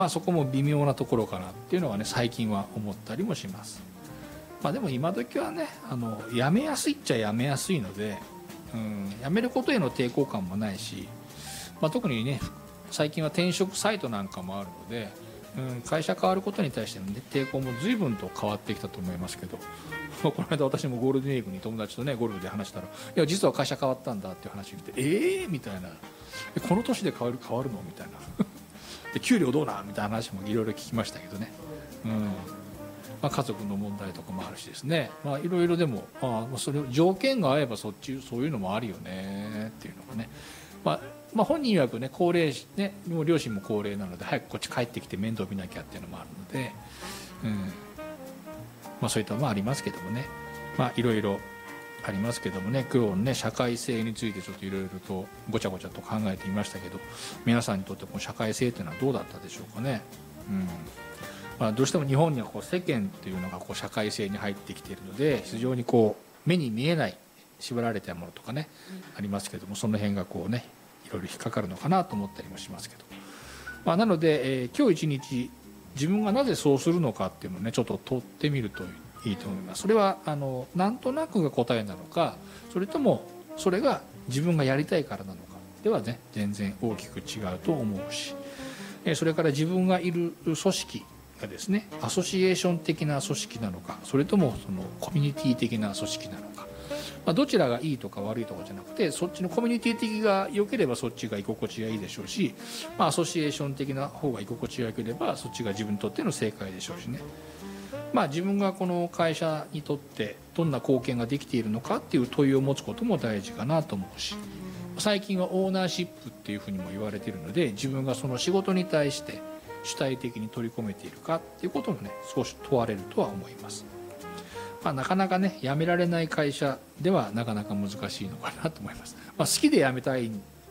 そこも微妙なところかなっていうのはね最近は思ったりもします。でも今時はね辞めやすいっちゃ辞めやすいので、辞めることへの抵抗感もないし、特にね最近は転職サイトなんかもあるので、会社変わることに対しての、ね、抵抗も随分と変わってきたと思いますけどこの間私もゴールデンウィークに友達とねゴルフで話したら、いや実は会社変わったんだっていう話を聞いて、みたいな、この年で変わるのみたいなで給料どうなみたいな話もいろいろ聞きましたけどね、家族の問題とかもあるしですね、いろいろでもそれ条件が合えばそういうのもあるよねっていうのがね、本人曰くね高齢ね、もう両親も高齢なので早くこっち帰ってきて面倒見なきゃっていうのもあるので、そういったのもありますけどもね、いろいろありますけどもね、今日ね社会性についてちょっといろいろとごちゃごちゃと考えてみましたけど、皆さんにとってこの社会性っていうのはどうだったでしょうかね。どうしても日本には世間っていうのが社会性に入ってきているので、非常に目に見えない縛られたものとかね、ありますけども、その辺がいろいろ引っかかるのかなと思ったりもしますけど、なので、今日一日自分がなぜそうするのかっていうのをねちょっと問ってみるといいと思います。それはなんとなくが答えなのか、それともそれが自分がやりたいからなのかではね全然大きく違うと思うし、それから自分がいる組織がですねアソシエーション的な組織なのか、それともそのコミュニティ的な組織なのか、どちらがいいとか悪いとかじゃなくて、そっちのコミュニティ的が良ければそっちが居心地がいいでしょうし、アソシエーション的な方が居心地が良ければそっちが自分にとっての正解でしょうしね、自分がこの会社にとってどんな貢献ができているのかっていう問いを持つことも大事かなと思うし、最近はオーナーシップっていうふうにも言われているので、自分がその仕事に対して主体的に取り込めているかっていうこともね少し問われるとは思います。なかなかね辞められない会社ではなかなか難しいのかなと思います。好きで辞めた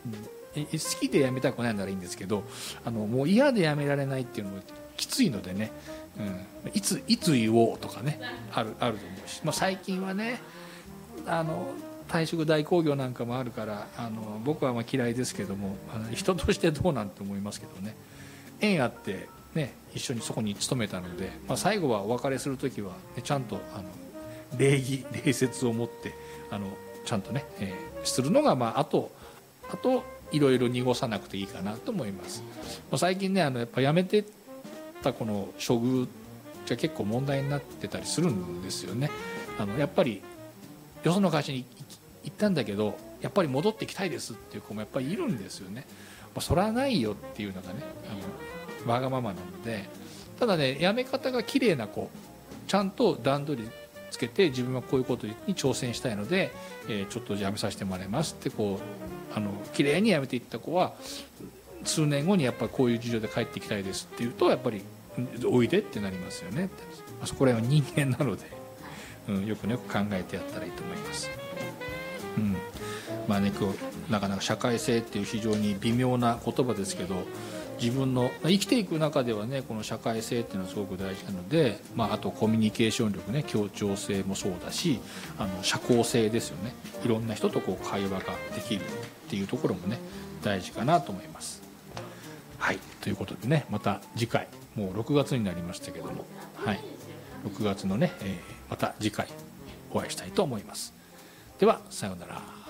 くないならいいんですけど、もう嫌で辞められないっていうのもきついのでね、いつ言おうとかねあると思うし、最近はね退職代行業なんかもあるから僕は嫌いですけども、人としてどうなんて思いますけどね、縁あってね一緒にそこに勤めたので、最後はお別れする時は、ちゃんと礼節を持ってちゃんとね、するのがあといろいろ濁さなくていいかなと思います。最近ねやっぱ辞めてたこの処遇じゃ結構問題になってたりするんですよね。やっぱりよその会社に行ったんだけどやっぱり戻ってきたいですっていう子もやっぱりいるんですよね。それはないよっていうのがねわがままなので、ただね辞め方が綺麗な子、ちゃんと段取りつけて自分はこういうことに挑戦したいので、ちょっと辞めさせてもらいますって綺麗に辞めていった子は数年後にやっぱりこういう事情で帰ってきたいですっていうとやっぱりおいでってなりますよねって、これは人間なので、よく考えてやったらいいと思います。今日なかなか社会性っていう非常に微妙な言葉ですけど、自分の生きていく中ではねこの社会性っていうのはすごく大事なので、あとコミュニケーション力ね、協調性もそうだし社交性ですよね、いろんな人と会話ができるっていうところもね大事かなと思います。はい、ということでね、また次回、もう6月になりましたけども、6月のね、また次回お会いしたいと思います。ではさようなら。